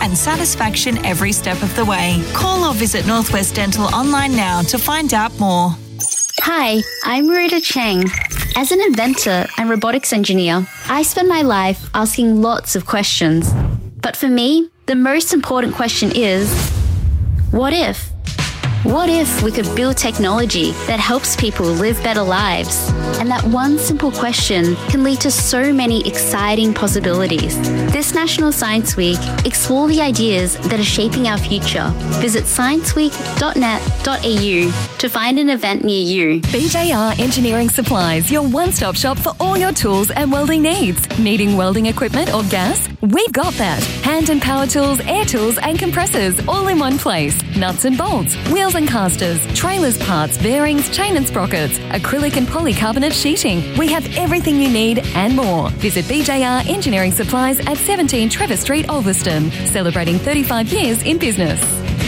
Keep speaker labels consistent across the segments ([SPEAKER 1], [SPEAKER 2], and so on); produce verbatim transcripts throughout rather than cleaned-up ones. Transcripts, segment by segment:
[SPEAKER 1] and satisfaction every step of the way. Call or visit Northwest Dental online now to find out more.
[SPEAKER 2] Hi, I'm Marita Chang. As an inventor and robotics engineer, I spend my life asking lots of questions. But for me, the most important question is, what if? What if we could build technology that helps people live better lives? And that one simple question can lead to so many exciting possibilities. This National Science Week, explore the ideas that are shaping our future. Visit science week dot net dot a u to find an event near you.
[SPEAKER 3] B J R Engineering Supplies, your one-stop shop for all your tools and welding needs. Needing welding equipment or gas? We've got that. Hand and power tools, air tools and compressors all in one place. Nuts and bolts, wheels and casters, trailers, parts, bearings, chain and sprockets, acrylic and polycarbonate sheeting. We have everything you need and more. Visit B J R Engineering Supplies at seventeen Trevor Street, Ulverston, celebrating thirty-five years in business.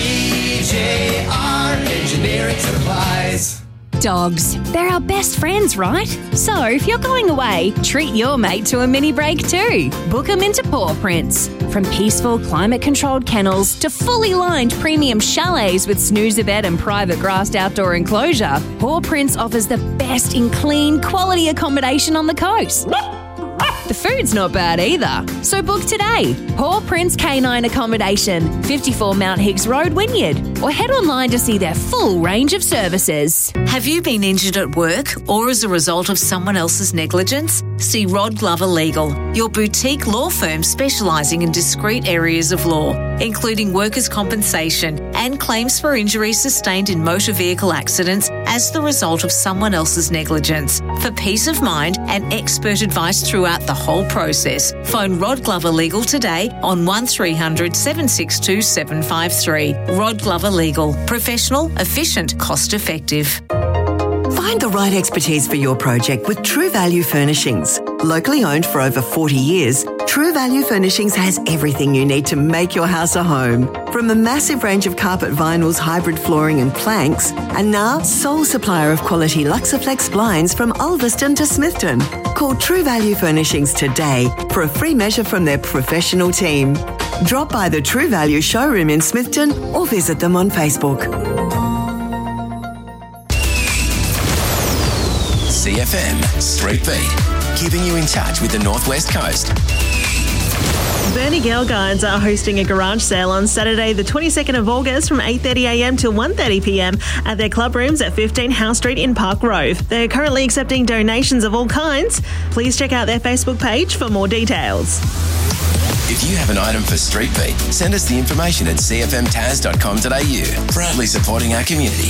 [SPEAKER 4] B J R Engineering Supplies.
[SPEAKER 5] Dogs. They're our best friends, right? So if you're going away, treat your mate to a mini break too. Book them into Paw Prints. From peaceful, climate-controlled kennels to fully lined premium chalets with snoozer bed and private grassed outdoor enclosure, Paw Prints offers the best in clean, quality accommodation on the coast. The food's not bad either. So book today. Paw Prints Canine Accommodation, fifty-four Mount Higgs Road, Wynyard. Or head online to see their full range of services.
[SPEAKER 6] Have you been injured at work or as a result of someone else's negligence? See Rod Glover Legal, your boutique law firm specialising in discrete areas of law, including workers' compensation and claims for injuries sustained in motor vehicle accidents as the result of someone else's negligence. For peace of mind and expert advice throughout the whole process, phone Rod Glover Legal today on one three hundred, seven six two, seven five three. Rod Glover Legal. Professional, efficient, cost effective.
[SPEAKER 7] Find the right expertise for your project with True Value Furnishings. Locally owned for over forty years, True Value Furnishings has everything you need to make your house a home. From a massive range of carpet vinyls, hybrid flooring and planks, and now sole supplier of quality Luxaflex blinds from Ulverston to Smithton. Call True Value Furnishings today for a free measure from their professional team. Drop by the True Value showroom in Smithton or visit them on Facebook.
[SPEAKER 8] C F M Street Beat, keeping you in touch with the Northwest Coast.
[SPEAKER 9] Bernie Girl Guides are hosting a garage sale on Saturday the twenty-second of August from eight thirty a m till one thirty p m at their club rooms at fifteen House Street in Park Grove. They're currently accepting donations of all kinds. Please check out their Facebook page for more details.
[SPEAKER 8] If you have an item for Street Beat, send us the information at c f m taz dot com dot a u. Proudly supporting our community.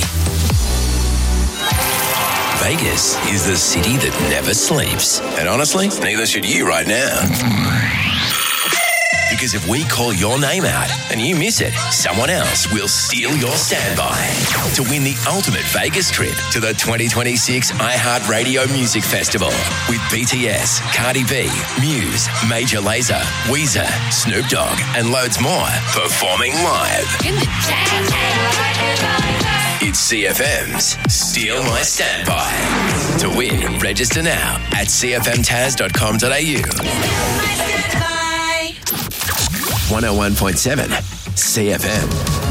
[SPEAKER 8] Vegas is the city that never sleeps. And honestly, neither should you right now. Because if we call your name out and you miss it, someone else will steal your standby to win the ultimate Vegas trip to the twenty twenty-six iHeartRadio Music Festival with B T S, Cardi B, Muse, Major Lazer, Weezer, Snoop Dogg, and loads more performing live. It's C F M's Steal My Standby. To win, register now at c f m taz dot com dot a u. one oh one point seven C F M.